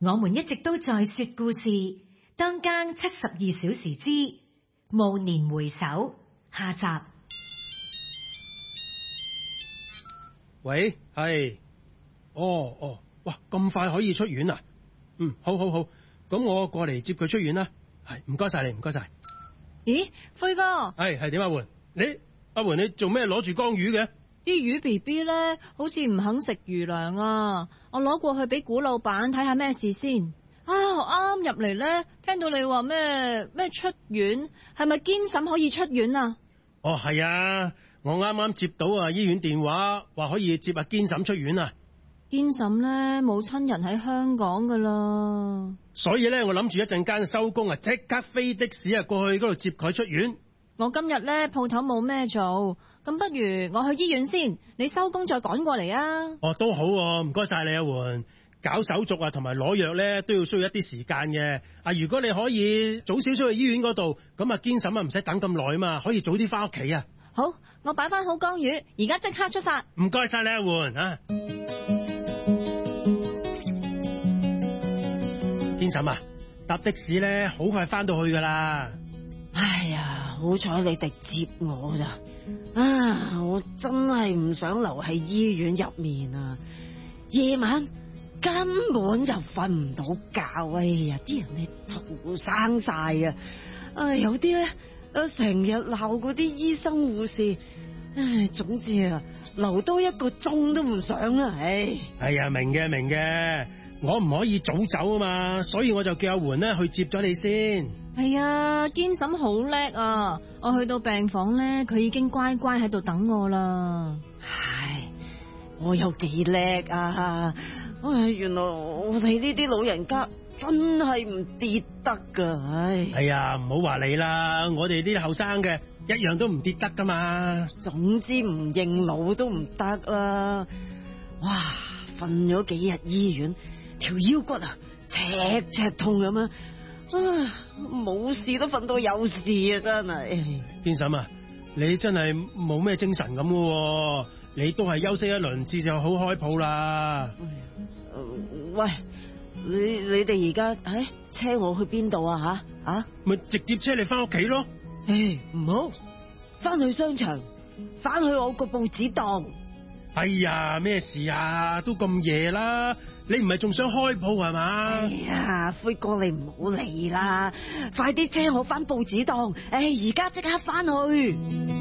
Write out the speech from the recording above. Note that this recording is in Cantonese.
我們一直都在說故事，當更72小時之暮年回首下集。 喂，係，哇，咁快可以出院啊？好，咁我過嚟接佢出院啦。係，唔該晒你，唔該晒。 咦，輝哥， 係點啊？阿媛，你做咩攞住缸魚嘅？ 啲魚 B B 咧，好似唔肯食魚糧啊！我攞過去俾古老闆睇下咩事先。啱入嚟咧，聽到你話咩出院，係咪堅嬸可以出院啊？ 哦，係啊，我啱啱接到醫院電話，話可以接阿堅嬸出院啊。 堅嬸咧冇親人喺香港噶啦， 所以咧我諗住一陣間收工啊，即刻飛的士啊過去嗰度接佢出院。 我今日咧鋪頭冇咩做，咁不如我去醫院先，你收工再趕過嚟啊。 哦，都好喎，唔該晒你阿媛。搞手續啊同埋攞藥咧都要需要一啲時間嘅。如果你可以早少少去醫院嗰度，咁啊堅嬸啊唔使等咁耐啊嘛，可以早啲翻屋企啊。 好，我擺翻好缸魚，而家即刻出發。 唔該晒你阿媛啊。堅嬸啊，搭的士咧好快翻到去噶啦。 哎呀，好彩你哋接我咋，我真係唔想留喺醫院入面啊！夜晚根本就瞓唔到覺，哎呀，啲人你嘈生晒啊！有啲咧成日鬧嗰啲醫生護士，總之啊，留多1個鐘都唔想啦，哎呀， 明嘅。我唔可以早走啊嘛，所以我就叫阿媛咧去接咗你先。 係啊，堅嬸好叻啊！我去到病房咧，佢已經乖乖喺度等我啦。 唉，我有幾叻啊！原來我哋呢啲老人家真係唔跌得噶， 哎呀，唔好話你啦，我哋啲後生嘅一樣都唔跌得噶嘛。 總之唔認老都唔得啦。哇，瞓咗幾日醫院，條腰骨啊赤痛咁啊，冇事都瞓到有事啊，真係。 堅嬸啊，你真係冇咩精神咁嘅，你都係休息一輪至就好開鋪啦。 喂，你哋而家車我去邊度啊？ 咪直接車你翻屋企咯。 唔好，翻去商場，翻去我個報紙檔。 哎呀，咩事啊？都咁夜啦，你唔係仲想開鋪係嘛？ 哎呀，輝哥你唔好理啦，快啲車我翻報紙檔。而家即刻翻去。